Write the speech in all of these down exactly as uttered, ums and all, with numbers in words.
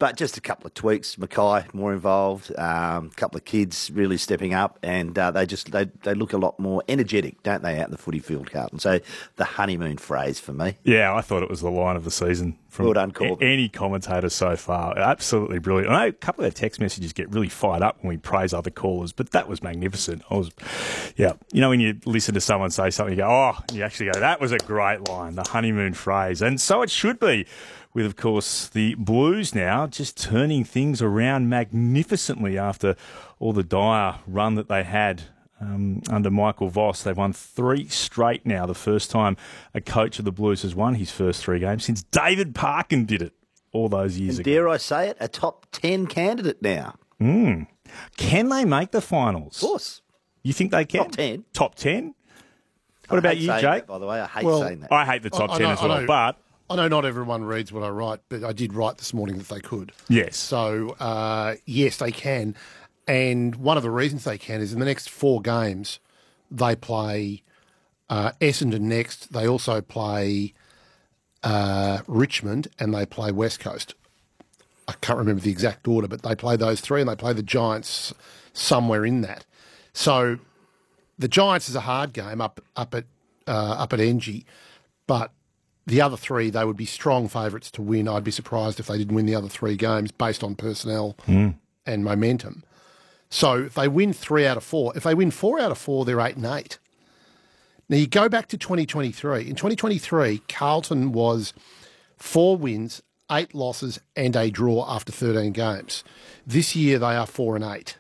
But just a couple of tweaks. Mackay more involved. Um, a couple of kids really stepping up, and uh, they just they they look a lot more energetic, don't they, out in the footy field, Carlton? So the honeymoon phrase for me. Yeah, I thought it was the line of the season from well done, Corbin. a- any commentator so far. Absolutely brilliant. I know a couple of their text messages get really fired up when we praise other callers, but that was magnificent. I was, yeah, you know when you listen to someone say something, you go, oh, you actually go, that was a great line, the honeymoon phrase, and so it should be. With, of course, the Blues now just turning things around magnificently after all the dire run that they had um, under Michael Voss. They've won three straight now, the first time a coach of the Blues has won his first three games since David Parkin did it all those years and ago. Dare I say it, a top ten candidate now. Mm. Can they make the finals? Of course. You think they can? Top ten. Top ten? What I about hate you, saying Jake? that, by the way, I hate Well, saying that. I hate the top I- I ten know- as I well, know. but... I know not everyone reads what I write, but I did write this morning that they could. Yes. So, uh, yes, they can. And one of the reasons they can is in the next four games, they play uh, Essendon next. They also play uh, Richmond and they play West Coast. I can't remember the exact order, but they play those three and they play the Giants somewhere in that. So the Giants is a hard game up up at uh, up at Engie, but the other three, they would be strong favourites to win. I'd be surprised if they didn't win the other three games based on personnel mm. and momentum. So if they win three out of four, if they win four out of four, they're eight and eight. Now you go back to twenty twenty-three. In twenty twenty-three, Carlton was four wins, eight losses and a draw after thirteen games. This year they are four and eight.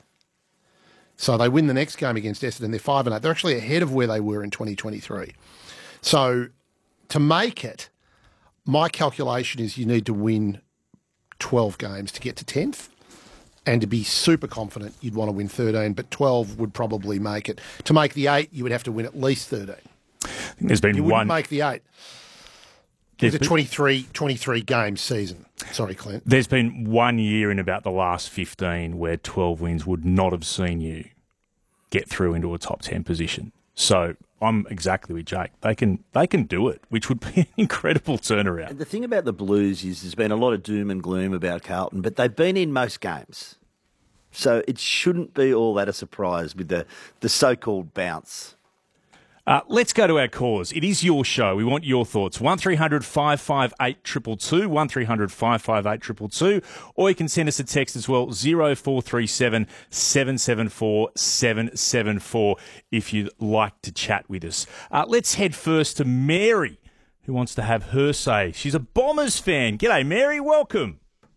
So they win the next game against Essendon. They're five and eight. They're actually ahead of where they were in twenty twenty-three. So to make it, my calculation is you need to win twelve games to get to tenth, and to be super confident you'd want to win thirteen, but twelve would probably make it. To make the eight, you would have to win at least thirteen. I think there's been You wouldn't one... make the eight. It's a twenty-three, twenty-three game season. Sorry, Clint. There's been one year in about the last fifteen where twelve wins would not have seen you get through into a top ten position. So I'm exactly with Jake. They can they can do it, which would be an incredible turnaround. And the thing about the Blues is there's been a lot of doom and gloom about Carlton, but they've been in most games. So it shouldn't be all that a surprise with the, the so-called bounce. Uh, let's go to our callers. It is your show. We want your thoughts. one three hundred five five eight two two two, one three hundred five five eight two two two, or you can send us a text as well, zero four three seven seven seven four seven seven four if you'd like to chat with us. Uh, let's head first to Mary, who wants to have her say. She's a Bombers fan. G'day, Mary. Welcome.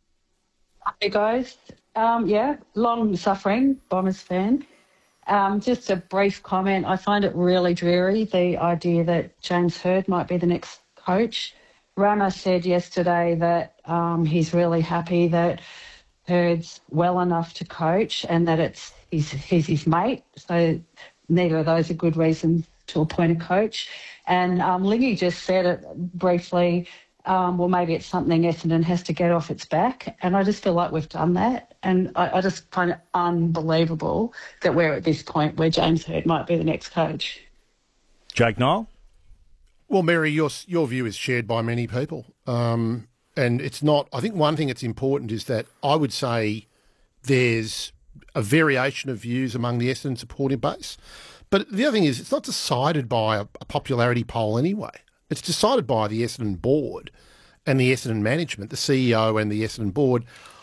Hey, guys. Um, yeah, long suffering Bombers fan. Um, just a brief comment. I find it really dreary, the idea that James Hird might be the next coach. Ramos said yesterday that um, he's really happy that Hird's well enough to coach and that it's he's, he's his mate. So neither of those are good reasons to appoint a coach. And um, Lingy just said it briefly, um, well, maybe it's something Essendon has to get off its back. And I just feel like we've done that. And I, I just find it unbelievable that we're at this point where James Hird might be the next coach. Jake Niall? Well, Mary, your your view is shared by many people. Um, and it's not, I think one thing that's important is that I would say there's a variation of views among the Essendon supporting base. But the other thing is it's not decided by a, a popularity poll anyway. It's decided by the Essendon board and the Essendon management, the C E O and the Essendon board.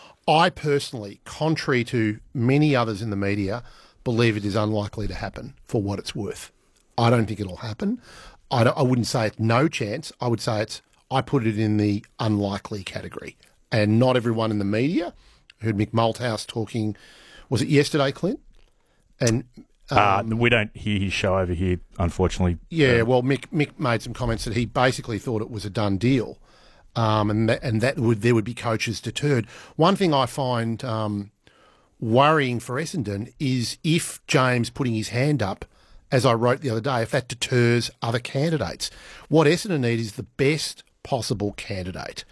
I personally, contrary to many others in the media, believe it is unlikely to happen for what it's worth. I don't think it'll happen. I, don't, I wouldn't say it's no chance. I would say it's, I put it in the unlikely category. And not everyone in the media, I heard Mick Malthouse talking, was it yesterday, Clint? And Uh, we don't hear his show over here, unfortunately. Yeah, well, Mick, Mick made some comments that he basically thought it was a done deal, um, and that, and that would there would be coaches deterred. One thing I find um, worrying for Essendon is if James putting his hand up, as I wrote the other day, if that deters other candidates. What Essendon need is the best possible candidate.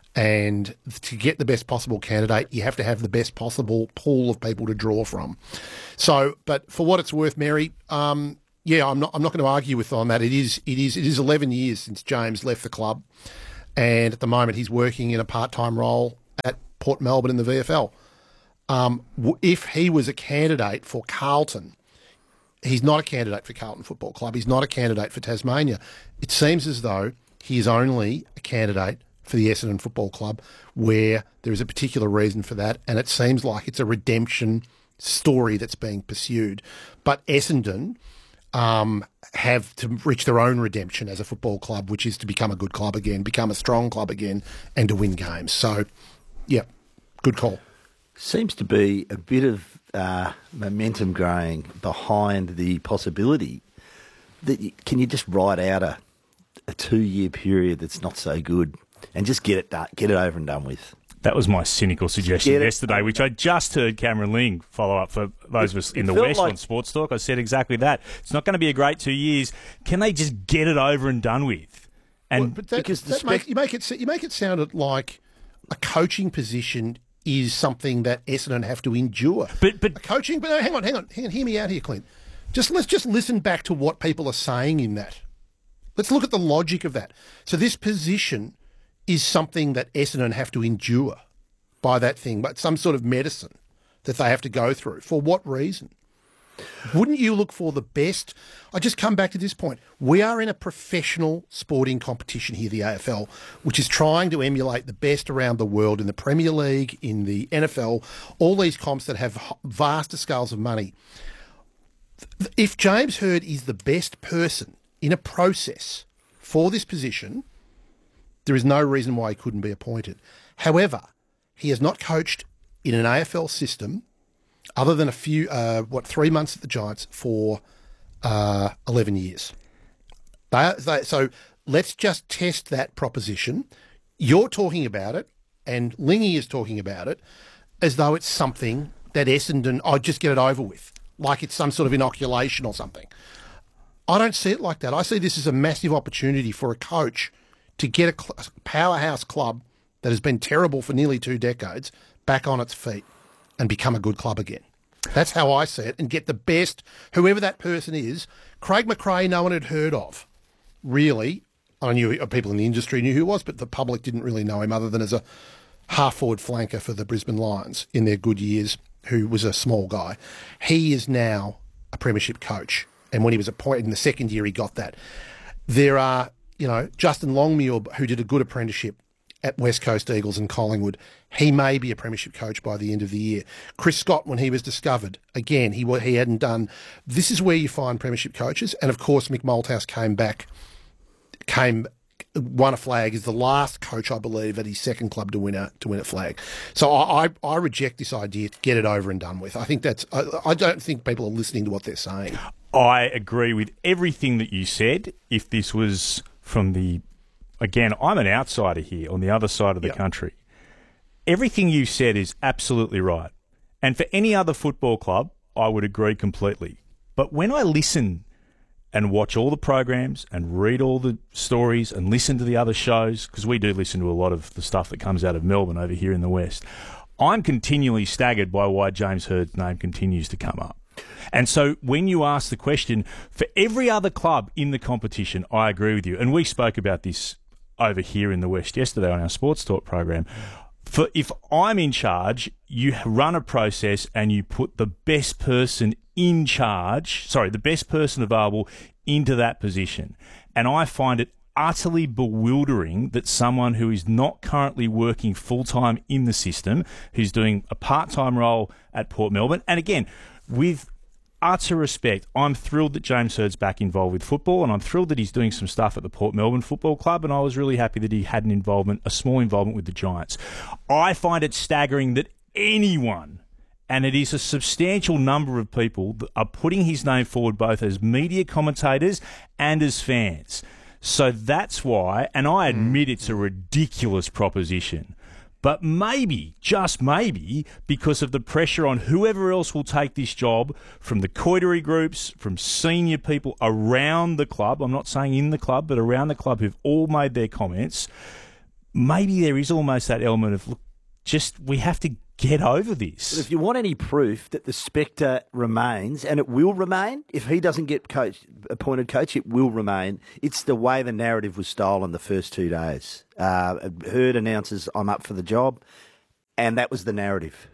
And to get the best possible candidate, you have to have the best possible pool of people to draw from. So, but for what it's worth, Mary, um, yeah, I'm not. I'm not going to argue with on that. It is. It is. It is eleven years since James left the club, and at the moment he's working in a part-time role at Port Melbourne in the V F L. Um, w- if he was a candidate for Carlton, he's not a candidate for Carlton Football Club. He's not a candidate for Tasmania. It seems as though he is only a candidate for the Essendon Football Club, where there is a particular reason for that, and it seems like it's a redemption story that's being pursued. But Essendon um, have to reach their own redemption as a football club, which is to become a good club again, become a strong club again, and to win games. So, yeah, good call. Seems to be a bit of uh, momentum growing behind the possibility that you, can you just ride out a, a two-year period that's not so good and just get it done, get it over and done with. That was my cynical suggestion Get it. yesterday, which I just heard Cameron Ling follow up for those of us in it the felt West like- on Sports Talk. I said exactly that. It's not going to be a great two years. Can they just get it over and done with? And Well, but that, because the that spec- make, you make it you make it sound like a coaching position is something that Essendon have to endure. But- but- a coaching, but no, hang on, hang on, hang on, hear me out here, Clint. Just let's just listen back to what people are saying in that. Let's look at the logic of that. So this position is something that Essendon have to endure by that thing, but some sort of medicine that they have to go through. For what reason? Wouldn't you look for the best? I just come back to this point. We are in a professional sporting competition here, the A F L, which is trying to emulate the best around the world in the Premier League, in the N F L, all these comps that have vast scales of money. If James Hird is the best person in a process for this position, there is no reason why he couldn't be appointed. However, he has not coached in an A F L system other than a few, uh, what, three months at the Giants for uh, eleven years. They, they, so let's just test that proposition. You're talking about it, and Lingy is talking about it, as though it's something that Essendon, oh, just get it over with, like it's some sort of inoculation or something. I don't see it like that. I see this as a massive opportunity for a coach to get a, cl- a powerhouse club that has been terrible for nearly two decades back on its feet and become a good club again. That's how I see it, and get the best, whoever that person is. Craig McRae, no one had heard of, really. I knew people in the industry knew who he was, but the public didn't really know him other than as a half-forward flanker for the Brisbane Lions in their good years, who was a small guy. He is now a premiership coach, and when he was appointed in the second year, he got that. There are, you know, Justin Longmuir, who did a good apprenticeship at West Coast Eagles and Collingwood. He may be a premiership coach by the end of the year. Chris Scott, when he was discovered, again, he he hadn't done. This is where you find premiership coaches, and of course, Mick Malthouse came back, came won a flag. Is the last coach, I believe, at his second club to win a to win a flag. So I I, I reject this idea. To get it over and done with. I think that's. I, I don't think people are listening to what they're saying. I agree with everything that you said. If this was from the, again, I'm an outsider here on the other side of the Yep. country. Everything you said is absolutely right. And for any other football club, I would agree completely. But when I listen and watch all the programs and read all the stories and listen to the other shows, because we do listen to a lot of the stuff that comes out of Melbourne over here in the West, I'm continually staggered by why James Hird's name continues to come up. And so when you ask the question, for every other club in the competition, I agree with you. And we spoke about this over here in the West yesterday on our Sports Talk program. For if I'm in charge, you run a process and you put the best person in charge, sorry, the best person available into that position. And I find it utterly bewildering that someone who is not currently working full-time in the system, who's doing a part-time role at Port Melbourne, and again, with utter respect, I'm thrilled that James Hird's back involved with football, and I'm thrilled that he's doing some stuff at the Port Melbourne Football Club, and I was really happy that he had an involvement, a small involvement with the Giants. I find it staggering that anyone, and it is a substantial number of people, that are putting his name forward both as media commentators and as fans. So that's why, and I admit it's a ridiculous proposition, but maybe, just maybe, because of the pressure on whoever else will take this job, from the coiterie groups, from senior people around the club, I'm not saying in the club, but around the club who've all made their comments, maybe there is almost that element of, look, just we have to get over this. But if you want any proof that the spectre remains, and it will remain, if he doesn't get coach, appointed coach, it will remain. It's the way the narrative was stolen the first two days. Uh, Hird announces, I'm up for the job. and that was the narrative.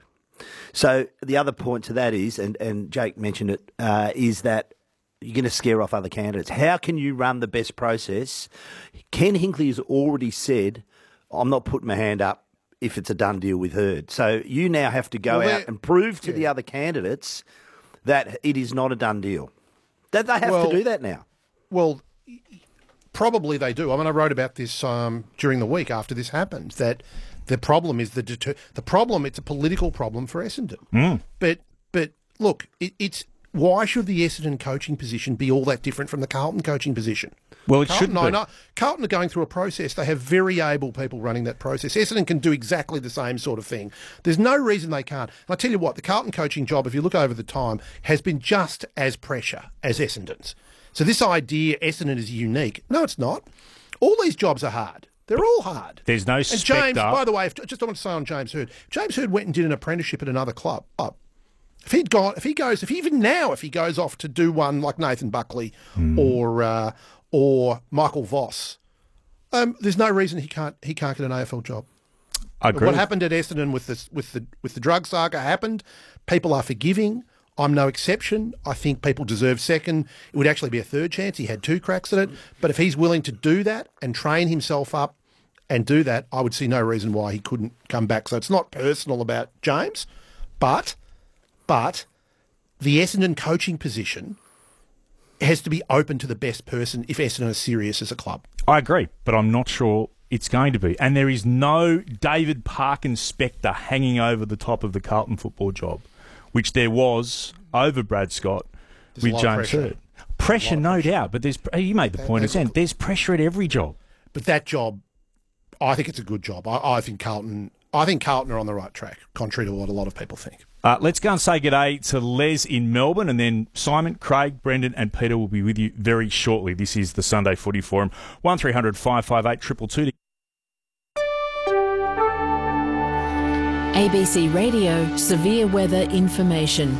So the other point to that is, and, and Jake mentioned it, uh, is that you're going to scare off other candidates. How can you run the best process? Ken Hinkley has already said, I'm not putting my hand up if it's a done deal with Hurd. So you now have to go Well, out and prove to yeah. the other candidates that it is not a done deal. That they have Well- to do that now. Well, probably they do. I mean, I wrote about this um, during the week after this happened, that the problem is the deter- the problem, it's a political problem for Essendon. Mm. But, but look, it, it's why should the Essendon coaching position be all that different from the Carlton coaching position? Well, it Carlton, shouldn't be. no, no, Carlton are going through a process. They have very able people running that process. Essendon can do exactly the same sort of thing. There's no reason they can't. And I tell you what, the Carlton coaching job, if you look over the time, has been just as pressure as Essendon's. So this idea Essendon is unique, no, it's not. All these jobs are hard. They're all hard. There's no And spec James, up. by the way, if, just I want to say on James Hurd, James Hurd went and did an apprenticeship at another club. Oh, if he'd gone, if he goes, if even now, if he goes off to do one like Nathan Buckley Mm. or uh, or Michael Voss, um, there's no reason he can't he can't get an A F L job. I agree. What happened at Essendon with the with the with the drug saga happened. People are forgiving. I'm no exception. I think people deserve second. It would actually be a third chance. He had two cracks at it. But if he's willing to do that and train himself up and do that, I would see no reason why he couldn't come back. So it's not personal about James, but but the Essendon coaching position has to be open to the best person if Essendon are serious as a club. I agree, but I'm not sure it's going to be. And there is no David Parkin spectre hanging over the top of the Carlton football job, which there was over Brad Scott There's a with lot of James pressure. Hurd. Pressure, no doubt, but there's you made the point at the end. There's pressure at every job. But that job, I think it's a good job. I, I think Carlton, I think Carlton are on the right track, contrary to what a lot of people think. Uh, let's go and say g'day to Les in Melbourne, and then Simon, Craig, Brendan and Peter will be with you very shortly. This is the Sunday Footy Forum. one three hundred five five eight two two two. A B C Radio Severe Weather Information.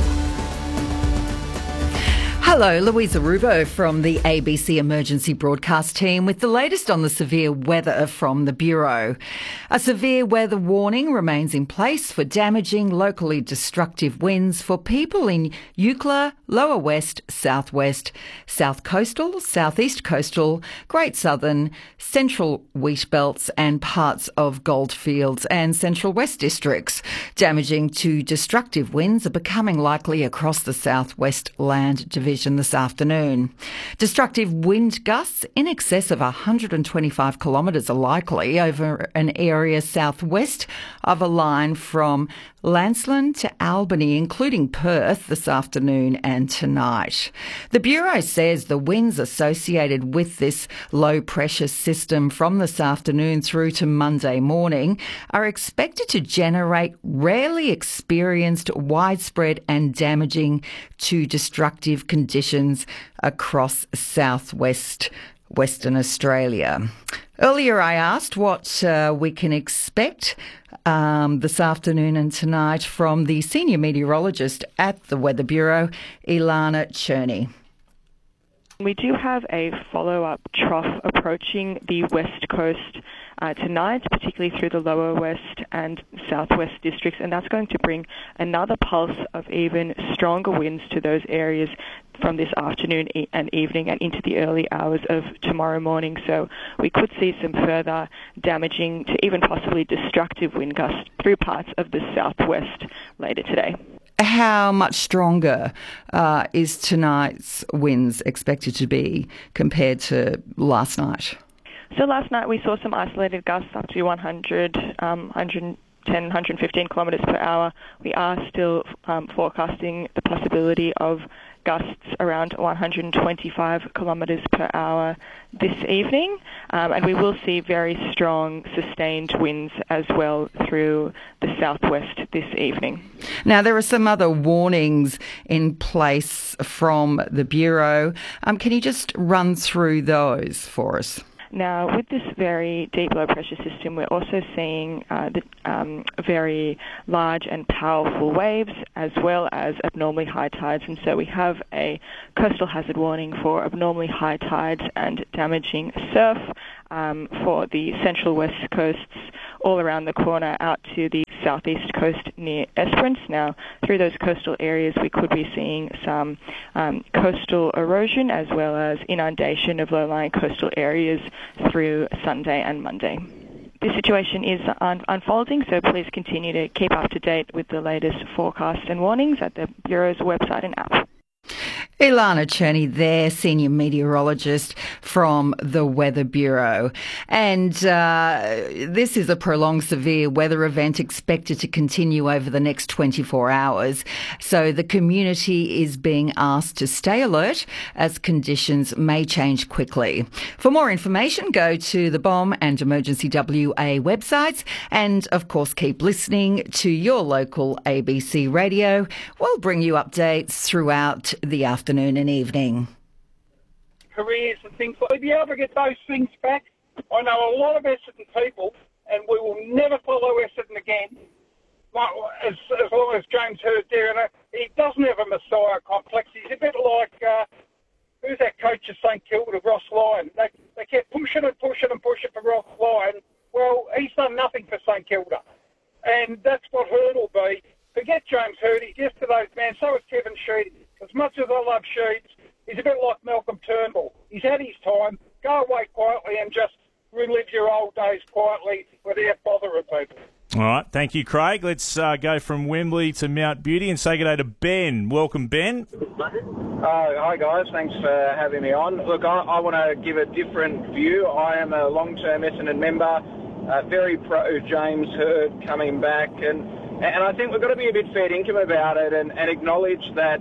Hello, Louisa Rubo from the A B C Emergency Broadcast team with the latest on the severe weather from the Bureau. A severe weather warning remains in place for damaging, locally destructive winds for people in Eucla, Lower West, Southwest, South Coastal, Southeast Coastal, Great Southern, Central Wheat Belts and parts of Goldfields and Central West districts. Damaging to destructive winds are becoming likely across the Southwest Land Division this afternoon. Destructive wind gusts in excess of one hundred twenty-five kilometres are likely over an area southwest of a line from Lancelin to Albany, including Perth, this afternoon and tonight. The Bureau says the winds associated with this low pressure system from this afternoon through to Monday morning are expected to generate rarely experienced widespread and damaging to destructive conditions across southwest Western Australia. Earlier I asked what uh, we can expect um, this afternoon and tonight from the senior meteorologist at the Weather Bureau, Ilana Cherney. We do have a follow-up trough approaching the west coast uh, tonight, particularly through the lower west and southwest districts, and that's going to bring another pulse of even stronger winds to those areas from this afternoon and evening and into the early hours of tomorrow morning. So we could see some further damaging to even possibly destructive wind gusts through parts of the southwest later today. How much stronger uh, is tonight's winds expected to be compared to last night? So last night we saw some isolated gusts up to one hundred, um, one hundred ten, one hundred fifteen kilometres per hour. We are still um, forecasting the possibility of gusts around one hundred twenty-five kilometres per hour this evening, um, and we will see very strong sustained winds as well through the southwest this evening. Now, there are some other warnings in place from the Bureau. Um, can you just run through those for us? Now, with this very deep low pressure system, we're also seeing uh, the, um, very large and powerful waves as well as abnormally high tides. And so we have a coastal hazard warning for abnormally high tides and damaging surf um, for the central west coasts all around the corner out to the southeast coast near Esperance. Now, through those coastal areas, we could be seeing some um, coastal erosion as well as inundation of low-lying coastal areas through Sunday and Monday. This situation is un- unfolding, so please continue to keep up to date with the latest forecast and warnings at the Bureau's website and app. Ilana Cherney there, senior meteorologist from the Weather Bureau. And uh, this is a prolonged severe weather event expected to continue over the next twenty-four hours. So the community is being asked to stay alert as conditions may change quickly. For more information, go to the B O M and Emergency W A websites. And, of course, keep listening to your local A B C radio. We'll bring you updates throughout the afternoon and evening. Careers and things like that. If you ever get those things back, I know a lot of Essendon people, and we will never follow Essendon again, as, as long as James Hird there. And he doesn't have a messiah complex. He's a bit like, uh, who's that coach of St Kilda, Ross Lyon? They, they kept pushing and pushing and pushing for Ross Lyon. Well, he's done nothing for St Kilda. And that's what Hird will be. Forget James Hird. He's yesterday's man. So is Kevin Sheedy. As much as I love Sheeds, he's a bit like Malcolm Turnbull. He's had his time. Go away quietly and just relive your old days quietly without bothering people. All right. Thank you, Craig. Let's uh, go from Wembley to Mount Beauty and say good day to Ben. Welcome, Ben. Uh, hi, guys. Thanks for having me on. Look, I, I want to give a different view. I am a long-term Essendon member, uh, very pro James Hird coming back. And, and I think we've got to be a bit fair dinkum about it and, and acknowledge that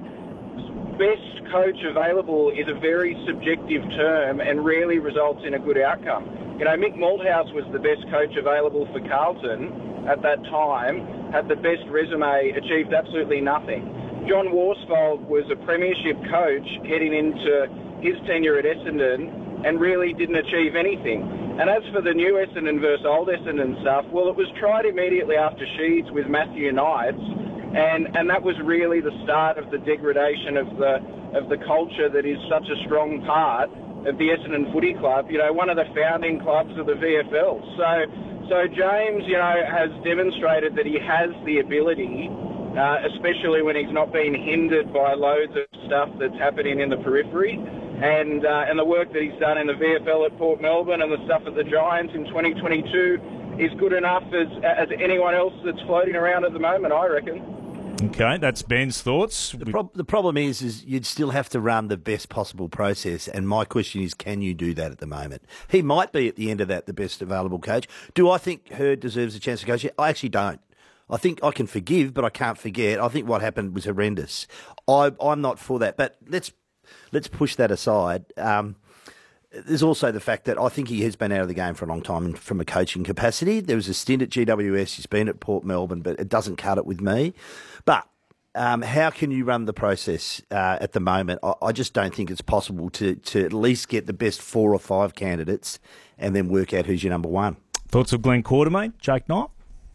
best coach available is a very subjective term and rarely results in a good outcome. You know, Mick Malthouse was the best coach available for Carlton at that time, had the best resume, achieved absolutely nothing. John Worsfold was a premiership coach heading into his tenure at Essendon and really didn't achieve anything. And as for the new Essendon versus old Essendon stuff, well, it was tried immediately after Sheeds with Matthew Knights, And, and that was really the start of the degradation of the of the culture that is such a strong part of the Essendon Footy Club, you know, one of the founding clubs of the V F L. So, so James, you know, has demonstrated that he has the ability, uh, especially when he's not being hindered by loads of stuff that's happening in the periphery. And uh, and the work that he's done in the V F L at Port Melbourne and the stuff at the Giants in twenty twenty-two is good enough as as anyone else that's floating around at the moment, I reckon. Okay, that's Ben's thoughts. The, prob- the problem is, is you'd still have to run the best possible process, and my question is, can you do that at the moment? He might be at the end of that the best available coach. Do I think Hird deserves a chance to coach? I actually don't. I think I can forgive, but I can't forget. I think what happened was horrendous. I, I'm not for that, but let's let's push that aside. Um, There's also the fact that I think he has been out of the game for a long time from a coaching capacity. There was a stint at G W S, he's been at Port Melbourne, but it doesn't cut it with me. But um, how can you run the process uh, at the moment? I, I just don't think it's possible to, to at least get the best four or five candidates and then work out who's your number one. Thoughts of Glenn Quartermaine, Jake Knight?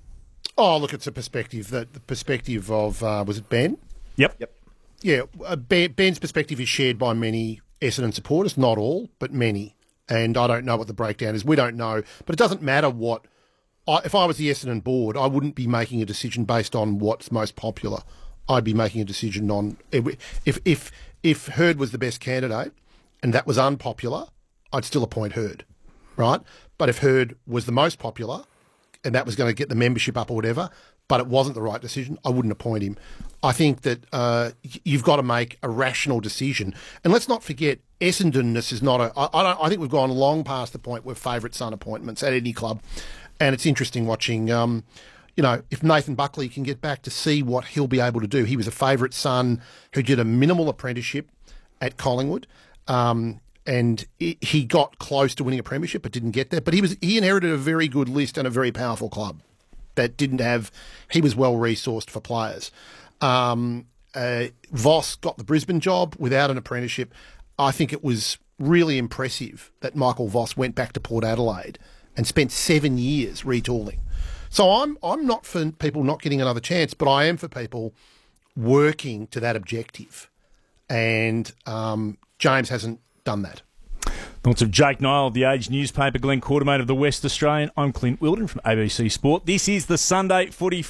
Oh, look, it's a perspective that the perspective of uh, was it Ben? Yep. Yep. Yeah, uh, ben, Ben's perspective is shared by many Essendon supporters, not all, but many. And I don't know what the breakdown is. We don't know. But it doesn't matter what... I, if I was the Essendon board, I wouldn't be making a decision based on what's most popular. I'd be making a decision on... If if if Hird was the best candidate and that was unpopular, I'd still appoint Hird, right? But if Hird was the most popular and that was going to get the membership up or whatever, but it wasn't the right decision, I wouldn't appoint him. I think that uh, you've got to make a rational decision. And let's not forget, Essendonness is not a... I, I, don't, I think we've gone long past the point where favourite son appointments at any club. And it's interesting watching, um, you know, if Nathan Buckley can get back to see what he'll be able to do. He was a favourite son who did a minimal apprenticeship at Collingwood. Um, and he got close to winning a premiership but didn't get there. But he was he inherited a very good list and a very powerful club that didn't have... He was well-resourced for players. Um, uh, Voss got the Brisbane job without an apprenticeship. I think it was really impressive that Michael Voss went back to Port Adelaide and spent seven years retooling. So I'm I'm not for people not getting another chance, but I am for people working to that objective. And um, James hasn't done that. Thoughts of Jake Niall of The Age newspaper, Glenn Quartermaine of the West Australian. I'm Clint Wilden from A B C Sport. This is the Sunday Footy